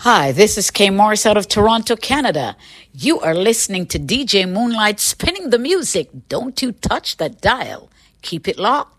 Hi, this is Kay Morris out of Toronto, Canada. You are listening to DJ Moonlight spinning the music. Don't you touch that dial. Keep it locked.